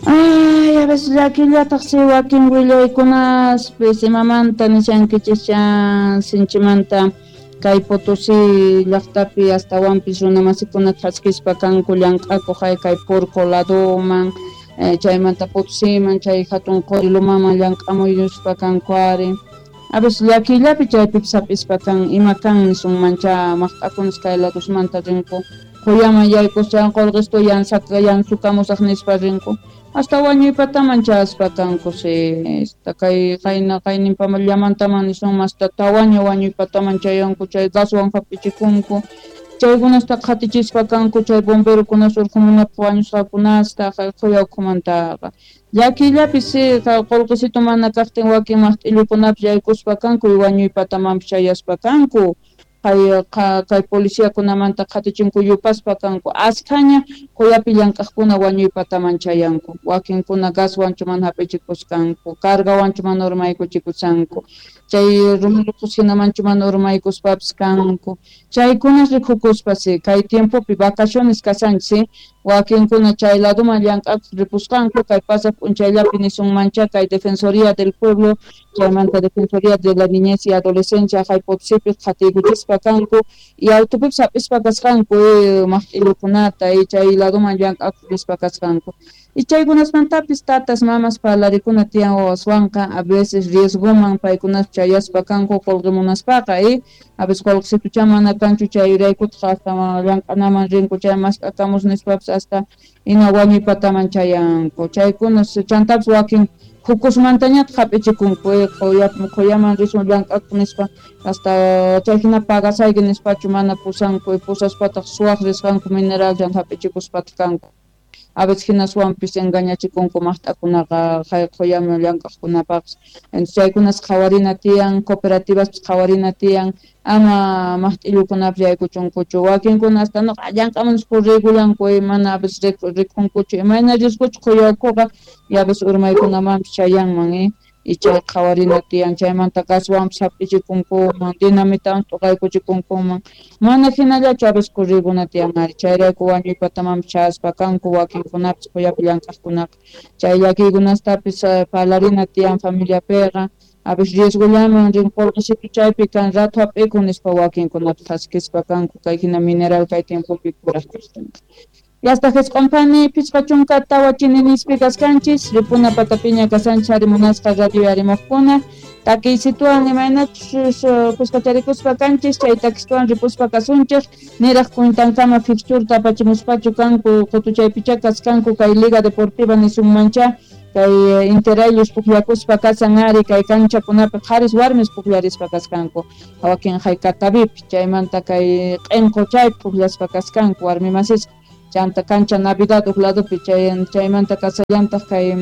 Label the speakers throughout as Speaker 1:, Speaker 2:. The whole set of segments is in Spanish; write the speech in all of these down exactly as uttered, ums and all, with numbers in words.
Speaker 1: Ay, a veces llakillataq si wakin willaykunas pues imamanta nishankichishan sinchimanta kay Potosí llaqtapi astawanpis runamasikuna qhasqispa kanku llank'akuq hay kay Purco ladoman eh, chaymanta Potosíman chay hatun quri lumaman llank'amuyuspa kanku ari. A veces llakillapi chaypipis sapispa kan ima kan nisunmancha maqt'akunas kay ladosmanta rinku quyaman yaykushan qurqispa yansaka yansukamusaq nispa rinku hasta wañuypataman chaspa kanku si esta kay qayna qayninpama llamantaman nisunman hasta tawaña wañuypataman chayanku chay gaswan hapichikunku chaykunasta qhatichispa kanku chay bomberokunas urqumunapi wañusqakunasta quyawkumantaqa llakillapi si qullqisitu mana kaqtin wakin maqt'illukunapi yaykuspa kanku y wañuypatamanpis chayaspa kanku kay kay policíakunamanta qhatichinku yupaspa kanku asqaña quyapi llank'aqkuna wañuypataman chayanku wakinkuna gaswanchu mana hapichikusqanku cargawanchu mana urmaykuchikusqanku chay rumilukus hinamanchu mana urmaykuspapis kanku chaykunas rikhukuspasi kay tiempopi vacaciones kasanchik si wakinkuna chay ladoman llank'akuq ripusqanku kay pasaq p'unchayllapi nisunmancha kay Defensoría del Pueblo chaymanta Defensoría de la Niñez y Adolescencia kay Potosípi qhatikuchispa kanku y autopipas sapispa kasqanku maqt'illukunata y chay ladoman llank'akuq nispa kasqanku y chaykunasmantapis tatas mamas parlarikuna tiyan wawaswanqa a veces riesgoman paykunas chayaspa kanku qullqimunaspaqa y a veces qullqisitucha mana kanchu chayraykuta hasta llank'anaman rinku chay maskh'akamus nispapis hasta ina wañuypataman chayanku chaykunas chantapis wakin hukusmantañata hap'ichikunku quyaman risun llank'akuq nispa hasta chayhina pagasayki nispachu mana pusanku pusaspataq suwaq risqanku minerallan hap'ichikuspata kanku a veces hinaswanpis engañachikunku maqt'akunaqa kay quyaman llank'aqkunapaqpas entonces chaykunas qhawarina tiyan cooperativaspas qhawarina tiyan ama maqt'illukunapis yaykuchunkuchu wakinkuna hasta nuqa llank'amunispa rikullanku mana a veces rikunkuchu imayna riesgochu quyawkuqa y a veces urmaykunamanpis chayanman y y chay qhawarina tiyan chaymanta gaswanpis hap'ichikunkuman dinamitawanpis tuqaykuchikunkuman mana hinallachu a veces riquna tiyan ari chayrayku wañuypatamanpis chaspa kanku wakinkunapis quyapi llank'aqkunaqa chay llakiykunastapis parlarina tiyan familiapiqa a veces riesgollaman rin qullqisitu chaypi kan rato hap'ikun nispa wakinkunapis qhasqispa kanku kay hina mineral kay tiempopi kuraqkustinqa y hasta Gesqompani pichqa chunkata wachini nispi kasqanchis ripuna patapiña kasanchis harimunasqa radio yarimuqkuna takiy situawan imaynachus kuskacharikuspa kanchis chay takistawan ripuspa kasunchik niraq kuyntankama fixturta apachimuspachu kanku qutuchaypicha kasqanku kay Liga Deportiva nisunmancha kay Interayllus pukllakuspa kasan ari kay canchakunapi qaris warmis pukllarispa kasqanku wakin Haykatapipi chaymanta kay q'inqu chaypi pukllaspa kasqanku warmi masisqa chanta cancha Navidad uk ladopi chay chaymanta kasallantaq kay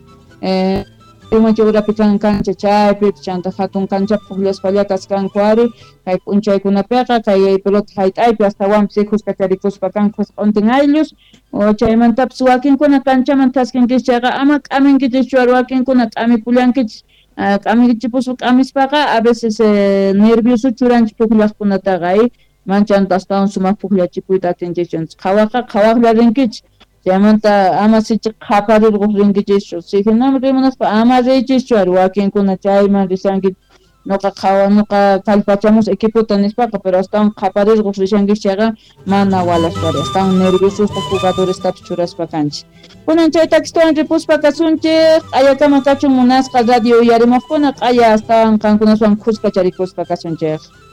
Speaker 1: eh Rimacha urapi kan cancha chaypi chanta hatun cancha pukllaspalla kasqanku ari kay p'unchaykunapiqa kay pelota hayt'aypi astawanpis hikuskacharikuspa kanku q'untin ayllus o chaymantapis wakinkuna canchaman taskinkichis chayqa ama k'aminkichis chuwar wakinkuna k'ami pullankichis k'amichipuspa k'amispaqa a veces nervioso churanchik pukllaqkunataqa y manchanta astawan sumaq pukllachikuyta atinchikchus qhawaqa qhawaqlla rinkichis chaymanta ama sichiq qaparirquq rinkichischu si hinaman rimunaspa ama riychischu ari wakinkuna chayman risanki nuqa qhawa nuqa kallpachamus equiputa nispaqa pero astawan qaparirquq rishankich chayqa mana walaspari astawan nerviosusta jugadorestapis churaspa kanchik kunan chay takistawan ripuspa kasunchik q'ayakama kachun munasqa radio yarimuqkuna q'aya astawan qankunaswan kuskacharikuspa kasunchik.